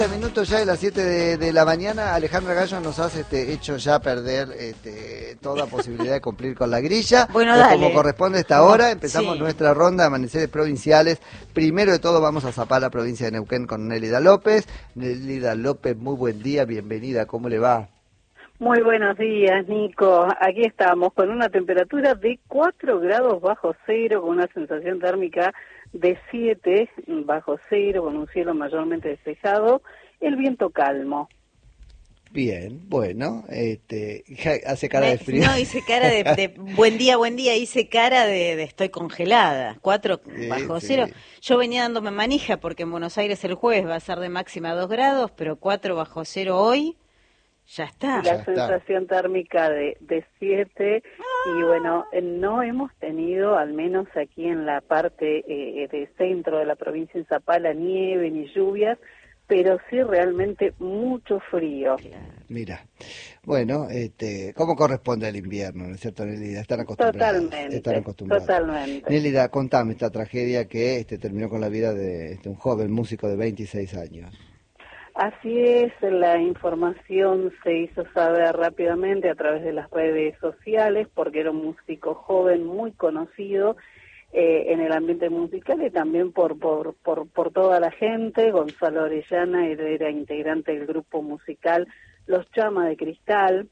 Minutos ya de las 7 de la mañana. Alejandra Gallo nos has hecho ya perder toda posibilidad de cumplir con la grilla. Bueno, dale. Como corresponde a esta hora, empezamos Sí. nuestra ronda de amaneceres provinciales. Primero de todo vamos a zapar la provincia de Neuquén con Nélida López. Nélida López, muy buen día, bienvenida, ¿cómo le va? Muy buenos días, Nico. Aquí estamos con una temperatura de 4 grados bajo cero, con una sensación térmica de 7 bajo cero, con un cielo mayormente despejado, el viento calmo. Bien, bueno, hace cara de frío. No, hice cara de buen día, hice cara de estoy congelada, 4 bajo cero. Yo venía dándome manija porque en Buenos Aires el jueves va a ser de máxima 2 grados, pero 4 bajo cero hoy, ya está. La sensación térmica de 7 y bueno, no hemos tenido, al menos aquí en la parte de centro de la provincia en Zapala, nieve ni lluvias, pero sí realmente mucho frío. Mira, bueno, ¿cómo corresponde al invierno, no es cierto, Nélida? Están acostumbrados. Totalmente. Nélida, contame esta tragedia que terminó con la vida de un joven músico de 26 años. Así es, la información se hizo saber rápidamente a través de las redes sociales porque era un músico joven muy conocido en el ambiente musical y también por toda la gente. Gonzalo Orellana era integrante del grupo musical Los Chama de Cristal,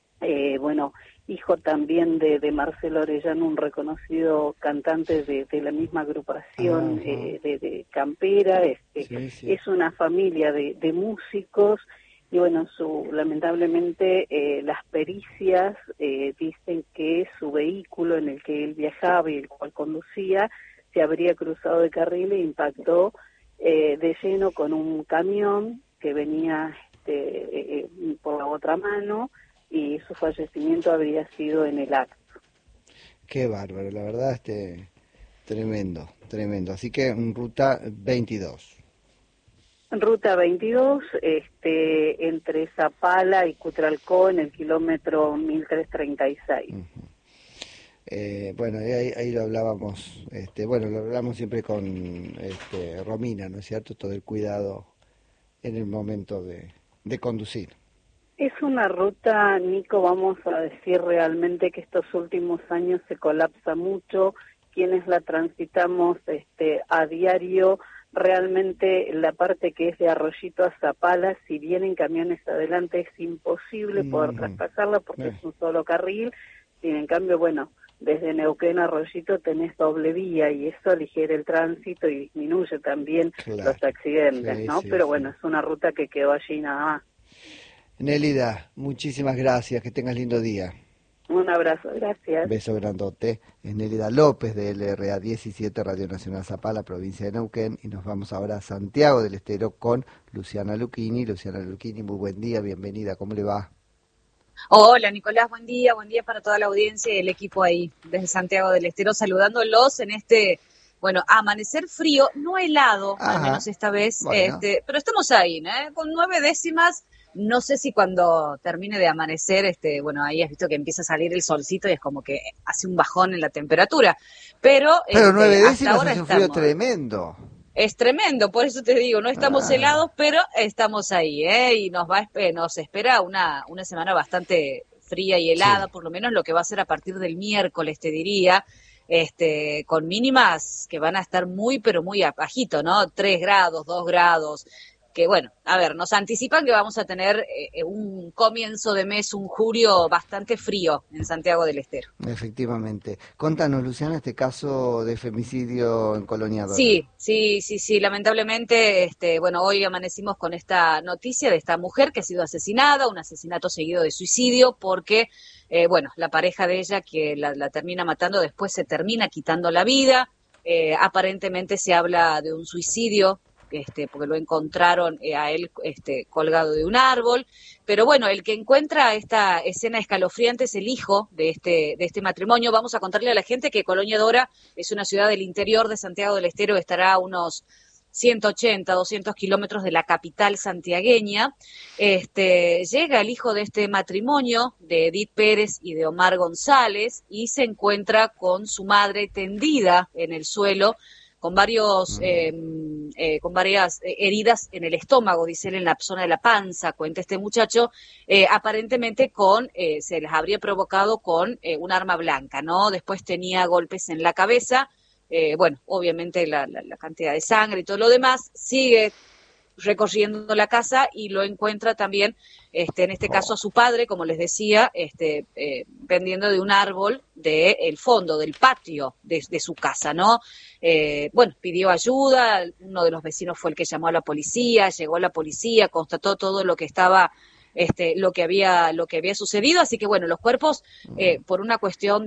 hijo también de Marcelo Orellana, un reconocido cantante de la misma agrupación de Campera. Sí. Es una familia de músicos y bueno, lamentablemente las pericias dicen que su vehículo en el que él viajaba y el cual conducía se habría cruzado de carril e impactó de lleno con un camión que venía por la otra mano, y su fallecimiento habría sido en el acto. Qué bárbaro, la verdad, tremendo. Así que en ruta 22. Ruta 22, entre Zapala y Cutralcó, en el kilómetro 1336. Bueno, ahí lo hablábamos, lo hablamos siempre con Romina, ¿no es cierto? Todo el cuidado en el momento de conducir. Es una ruta, Nico, vamos a decir realmente que estos últimos años se colapsa mucho. Quienes la transitamos a diario, realmente la parte que es de Arroyito a Zapala, si vienen camiones adelante es imposible poder traspasarla porque es un solo carril. Sin en cambio, bueno, desde Neuquén a Arroyito tenés doble vía y eso aligera el tránsito y disminuye también los accidentes, ¿no? Pero bueno, es una ruta que quedó allí nada más. Nélida, muchísimas gracias, que tengas lindo día. Un abrazo, gracias. Beso grandote. Es Nélida López de LRA 17, Radio Nacional Zapala, provincia de Neuquén, y nos vamos ahora a Santiago del Estero con Luciana Lucchini. Luciana Lucchini, muy buen día, bienvenida, ¿cómo le va? Hola Nicolás, buen día para toda la audiencia y el equipo ahí desde Santiago del Estero, saludándolos en amanecer frío, no helado, al menos esta vez, bueno. Pero estamos ahí, con 9 décimas. No sé si cuando termine de amanecer, ahí has visto que empieza a salir el solcito y es como que hace un bajón en la temperatura. Pero 9 décimas ahora es un frío tremendo. Es tremendo, por eso te digo, no estamos helados, pero estamos ahí, y nos espera una semana bastante fría y helada, por lo menos lo que va a ser a partir del miércoles, te diría, con mínimas que van a estar muy, pero muy bajito, ¿no? 3 grados, 2 grados. Que bueno, a ver, nos anticipan que vamos a tener un comienzo de mes, un julio bastante frío en Santiago del Estero. Efectivamente. Contanos, Luciana, este caso de femicidio en Colonia Dora. Sí, lamentablemente, hoy amanecimos con esta noticia de esta mujer que ha sido asesinada, un asesinato seguido de suicidio, porque, la pareja de ella que la termina matando después se termina quitando la vida. Aparentemente se habla de un suicidio, porque lo encontraron a él colgado de un árbol, pero bueno, el que encuentra esta escena escalofriante es el hijo de este matrimonio. Vamos a contarle a la gente que Colonia Dora es una ciudad del interior de Santiago del Estero, estará a unos 180, 200 kilómetros de la capital santiagueña. Llega el hijo de este matrimonio, de Edith Pérez y de Omar González, y se encuentra con su madre tendida en el suelo, con varias heridas en el estómago, dice él, en la zona de la panza, cuenta este muchacho, aparentemente se les habría provocado con un arma blanca, ¿no? Después tenía golpes en la cabeza, bueno, obviamente la cantidad de sangre y todo lo demás, sigue recorriendo la casa y lo encuentra también, en este caso a su padre, como les decía, pendiendo de un árbol del fondo, del patio de su casa, ¿no? Bueno, pidió ayuda, uno de los vecinos fue el que llamó a la policía, llegó la policía, constató todo lo que estaba, lo que había sucedido, así que bueno, los cuerpos, por una cuestión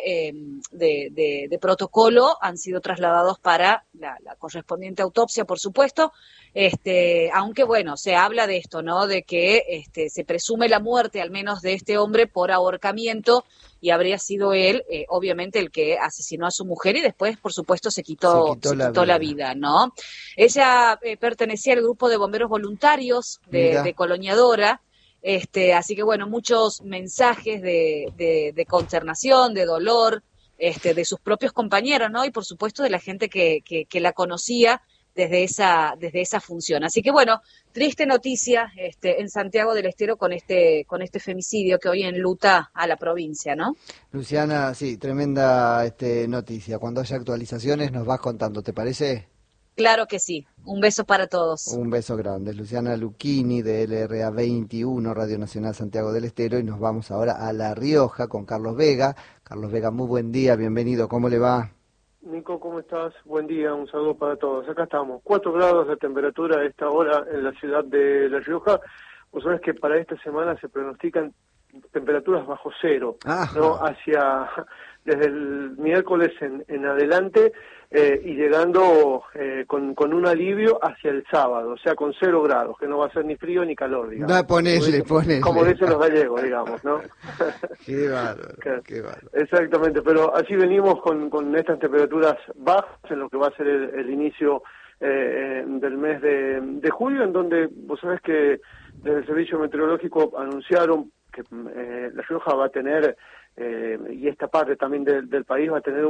de protocolo, han sido trasladados para la correspondiente autopsia, por supuesto, aunque bueno, se habla de esto, ¿no? De que se presume la muerte, al menos de este hombre, por ahorcamiento, y habría sido él, obviamente, el que asesinó a su mujer y después, por supuesto, se quitó la vida, ¿no? Ella pertenecía al grupo de bomberos voluntarios de Colonia-Dora. Así que bueno, muchos mensajes de consternación, de dolor, de sus propios compañeros, ¿no? Y por supuesto de la gente que la conocía desde esa función. Así que bueno, triste noticia en Santiago del Estero con este femicidio que hoy enluta a la provincia, ¿no? Luciana, sí, tremenda noticia. Cuando haya actualizaciones nos vas contando, ¿te parece? Claro que sí. Un beso para todos. Un beso grande. Luciana Lucchini de LRA 21, Radio Nacional Santiago del Estero, y nos vamos ahora a La Rioja con Carlos Vega. Carlos Vega, muy buen día, bienvenido, ¿cómo le va? Nico, ¿cómo estás? Buen día, un saludo para todos. Acá estamos, 4 grados de temperatura a esta hora en la ciudad de La Rioja. Vos sabés que para esta semana se pronostican temperaturas bajo cero, ¿no? Desde el miércoles en adelante, y llegando con un alivio hacia el sábado, o sea, con 0 grados, que no va a ser ni frío ni calor, digamos. Ponele. Como dicen los gallegos, digamos, ¿no? Qué bárbaro, qué bárbaro. Exactamente, pero así venimos con estas temperaturas bajas en lo que va a ser el inicio del mes de julio, en donde vos sabés que desde el Servicio Meteorológico anunciaron que La Rioja va a tener, y esta parte también del país va a tener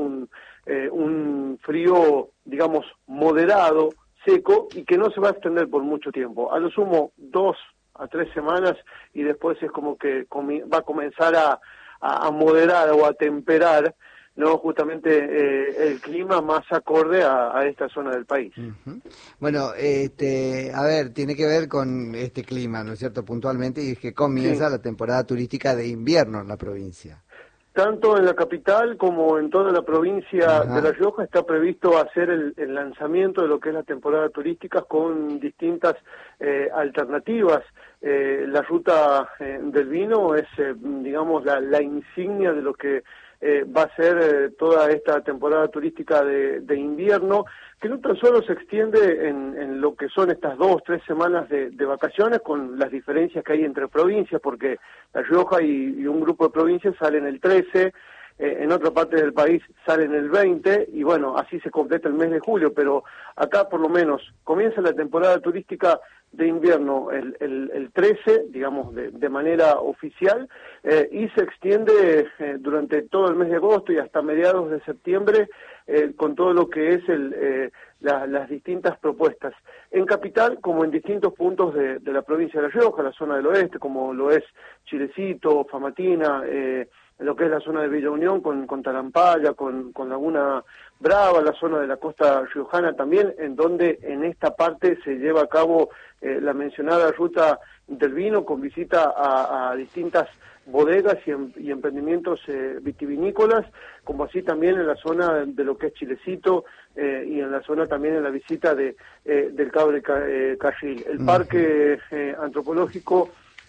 un frío, digamos, moderado, seco, y que no se va a extender por mucho tiempo. A lo sumo 2 a 3 semanas, y después es como que va a comenzar a moderar o a temperar, ¿no? Justamente el clima más acorde a esta zona del país. Uh-huh. Bueno, a ver, tiene que ver con este clima, ¿no es cierto? Puntualmente, y es que comienza la temporada turística de invierno en la provincia. Tanto en la capital como en toda la provincia de La Rioja está previsto hacer el lanzamiento de lo que es la temporada turística con distintas alternativas. La ruta del vino es, digamos, la insignia de lo que va a ser toda esta temporada turística de invierno, que no tan solo se extiende en lo que son estas 2 o 3 semanas de vacaciones, con las diferencias que hay entre provincias, porque La Rioja y un grupo de provincias salen el 13, en otra parte del país salen el 20, y bueno, así se completa el mes de julio, pero acá por lo menos comienza la temporada turística de invierno el 13, digamos, de manera oficial, y se extiende durante todo el mes de agosto y hasta mediados de septiembre, con todo lo que es las distintas propuestas. En capital, como en distintos puntos de la provincia de La Rioja, la zona del oeste, como lo es Chilecito, Famatina, lo que es la zona de Villa Unión con Talampaya, con Laguna Brava, la zona de la costa riojana también, en donde en esta parte se lleva a cabo la mencionada ruta del vino, con visita a distintas bodegas y emprendimientos vitivinícolas, como así también en la zona de lo que es Chilecito, y en la zona también en la visita del Cabo de Carril. El parque antropológico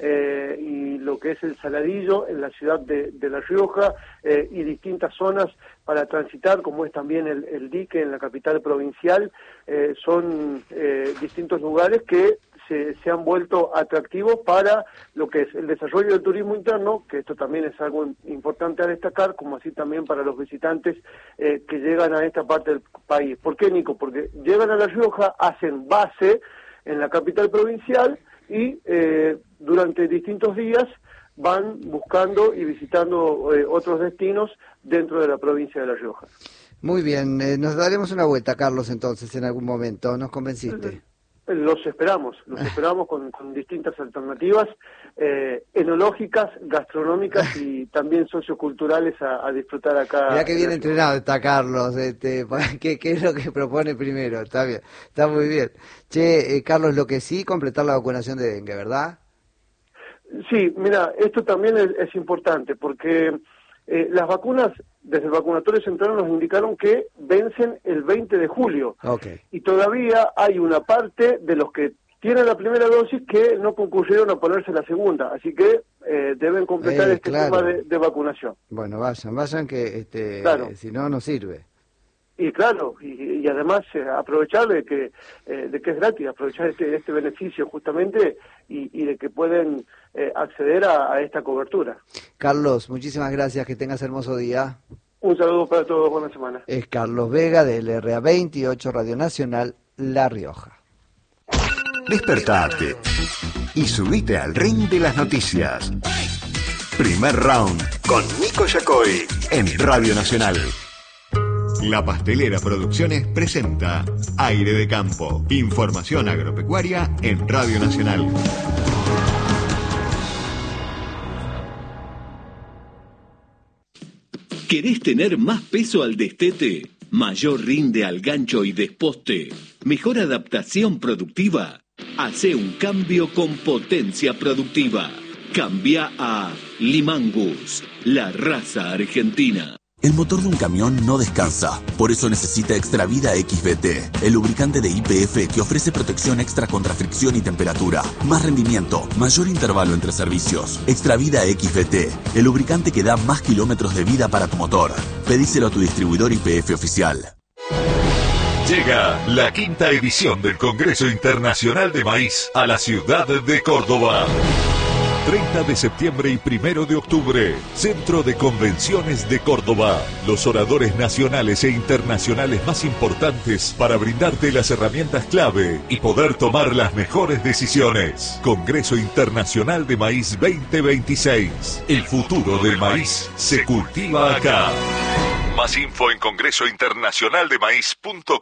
y lo que es el Saladillo en la ciudad de La Rioja, y distintas zonas para transitar, como es también el dique en la capital provincial, son distintos lugares que se han vuelto atractivos para lo que es el desarrollo del turismo interno, que esto también es algo importante a destacar, como así también para los visitantes que llegan a esta parte del país. ¿Por qué, Nico? Porque llegan a La Rioja, hacen base en la capital provincial y durante distintos días van buscando y visitando otros destinos dentro de la provincia de La Rioja. Muy bien, nos daremos una vuelta, Carlos, entonces, en algún momento. ¿Nos convenciste? Los esperamos con distintas alternativas enológicas, gastronómicas y también socioculturales a disfrutar acá. Mirá que bien entrenado está Carlos, ¿qué es lo que propone primero? Está bien, está muy bien. Che, Carlos, lo que sí, completar la vacunación de dengue, ¿verdad? Sí, mira, esto también es importante porque las vacunas desde el vacunatorio central nos indicaron que vencen el 20 de julio. Okay. Y todavía hay una parte de los que tienen la primera dosis que no concurrieron a ponerse la segunda, así que deben completar este claro. tema de vacunación. Bueno, vayan que claro. Si no sirve. Y claro, y además aprovechar de que es gratis, aprovechar este beneficio justamente y de que pueden acceder a esta cobertura. Carlos, muchísimas gracias, que tengas hermoso día. Un saludo para todos, buena semana. Es Carlos Vega del RA28 Radio Nacional La Rioja. Despertate y subite al ring de las noticias. Primer round con Nico Yacoy en Radio Nacional. La Pastelera Producciones presenta Aire de Campo. Información agropecuaria en Radio Nacional. ¿Querés tener más peso al destete? ¿Mayor rinde al gancho y desposte? ¿Mejor adaptación productiva? Hacé un cambio con Potencia Productiva. Cambia a Limangus, la raza argentina. El motor de un camión no descansa, por eso necesita Extravida XVT, el lubricante de YPF que ofrece protección extra contra fricción y temperatura, más rendimiento, mayor intervalo entre servicios. Extravida XVT, el lubricante que da más kilómetros de vida para tu motor. Pedíselo a tu distribuidor YPF oficial. Llega la 5ª edición del Congreso Internacional de Maíz a la ciudad de Córdoba. 30 de septiembre y 1 de octubre, Centro de Convenciones de Córdoba. Los oradores nacionales e internacionales más importantes para brindarte las herramientas clave y poder tomar las mejores decisiones. Congreso Internacional de Maíz 2026. El futuro del maíz se cultiva acá. Más info en congresointernacionaldemaíz.com.